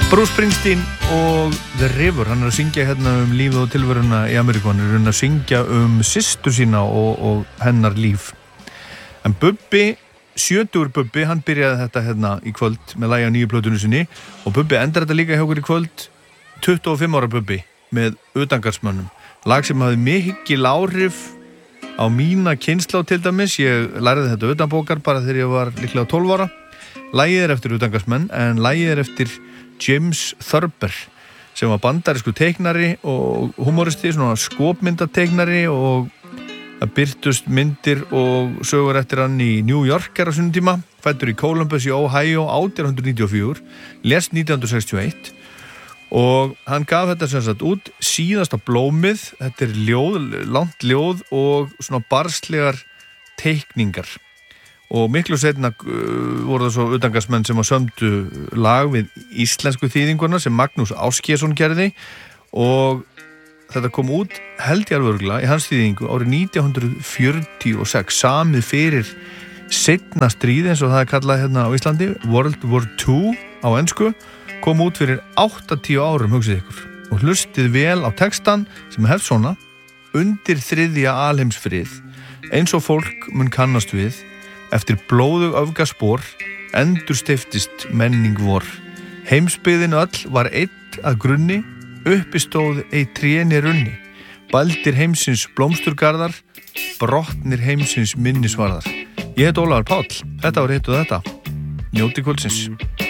Bruce Springsteen og The River, hann að syngja hérna lífið og tilveruna í Ameríku, hann að syngja systur sína og hennar líf. En Bubbi, 70 Bubbi, hann byrjaði þetta hérna í kvöld með lagi á nýju plötunni sinni og Bubbi endar þetta líka hjá okkur í kvöld, 25 ára Bubbi með Utangarðsmönnum. Lag sem hafði mikil áhrif á mína kynslóð til dæmis, ég lærði þetta utanbókar bara þegar ég var líklega 12 ára. Lagið eftir Utangarðsmenn en lagið eftir James Thurber sem var bandarísku teiknari og humoristi, svona skopmyndateiknari og það birtust myndir og sögur eftir hann í New Yorker á sínum tíma, fæddur í Columbus í Ohio 1894, lést 1961 og hann gaf þetta sem sagt út síðasta blómið, þetta ljóð, langt ljóð og svona barslegar teikningar. Og miklu seinna voru það svo Utangarðsmenn sem að sömdu lag við íslensku þýðinguna sem Magnús Áskjesson gerði og þetta kom út held ég alveg örugglega í hans þýðingu árið 1946, samið fyrir seinna stríð eins og það er kallað hérna á Íslandi, World War II á ensku, kom út fyrir 80 árum, hugsið ykkur, og hlustið vel á textan sem hefst svona: undir þriðja alheimsfrið, eins og fólk mun kannast við. Eftir blóðug öfgaspor endurstiftist menning vor. Heimsbyggðin öll var einn að grunni, uppi stóð ei tréni runni. Baldir heimsins blómsturgarðar, brotnir heimsins minnisvarðar. Ég heit Ólafur Páll, þetta var hitt og þetta. Njóti kvöldsins.